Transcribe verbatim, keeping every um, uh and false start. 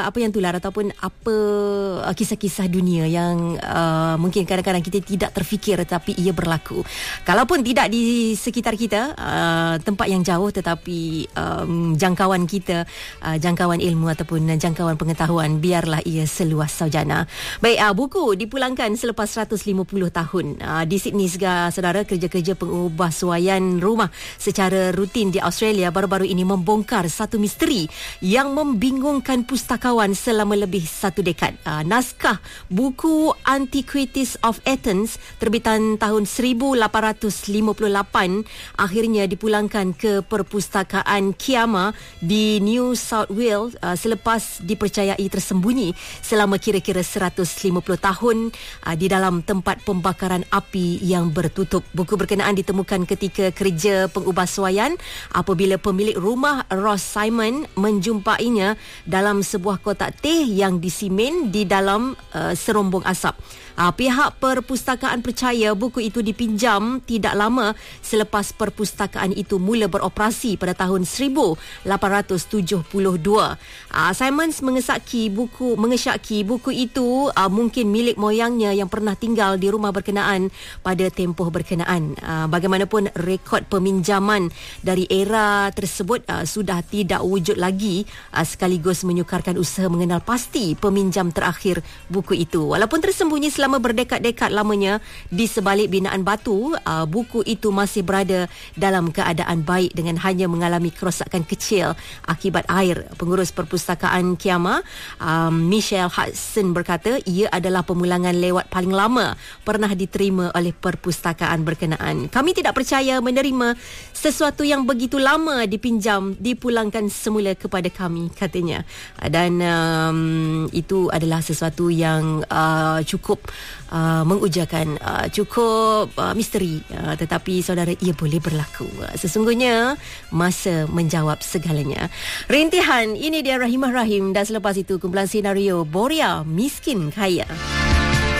apa yang tular ataupun apa uh, kisah-kisah dunia yang uh, mungkin kadang-kadang kita tidak terfikir tetapi ia berlaku. Kalaupun tidak di sekitar kita, uh, tempat yang jauh tetapi um, jangkauan kita, uh, jangkauan ilmu ataupun jangkauan pengetahuan, biarlah ia seluas saujana. Baik, uh, buku dipulangkan selepas seratus lima puluh tahun. Uh, di Sydney, saudara, kerja-kerja pengubahsuaian rumah secara rutin di Australia baru-baru ini membongkar satu misteri yang membingungkan pustakawan selama lebih satu dekad. Uh, naskah buku Antiquities of Athens terbitan tahun seribu lapan ratus lima puluh lapan akhirnya dipulangkan ke perpustakaan Kiama di New South Wales uh, selepas dipercayai tersembunyi selama kira-kira seratus lima puluh tahun uh, di dalam tempat pembakaran api yang bertutup. Buku berkenaan ditemukan ketika kerja pengubahsuaian apabila pemilik rumah Ross Simon menjumpainya dalam sebuah kotak teh yang disimen di dalam uh, serombong asap. Uh, pihak perpustakaan percaya buku itu dipinjam tidak lama selepas perpustakaan itu mula beroperasi pada tahun seribu lapan ratus tujuh puluh dua. Uh, Simons mengesaki buku mengesyaki buku itu uh, mungkin milik moyangnya yang pernah tinggal di rumah berkenaan pada tempoh berkenaan. Uh, bagaimanapun rekod peminjaman dari era tersebut uh, sudah tidak wujud lagi, uh, sekaligus menyukarkan usaha mengenal pasti peminjam terakhir buku itu. Walaupun tersembunyi selama Selama berdekad-dekad lamanya di sebalik binaan batu, uh, buku itu masih berada dalam keadaan baik dengan hanya mengalami kerosakan kecil akibat air. Pengurus perpustakaan Kiama, um, Michelle Hudson, berkata ia adalah pemulangan lewat paling lama pernah diterima oleh perpustakaan berkenaan. Kami tidak percaya menerima sesuatu yang begitu lama dipinjam dipulangkan semula kepada kami, katanya. Dan um, itu adalah sesuatu yang uh, cukup Uh, mengujarkan, uh, cukup uh, misteri, uh, tetapi saudara, ia boleh berlaku. Uh, sesungguhnya masa menjawab segalanya. Rintihan ini dia Rahimah Rahim, dan selepas itu kumpulan senario Boria Miskin Kaya.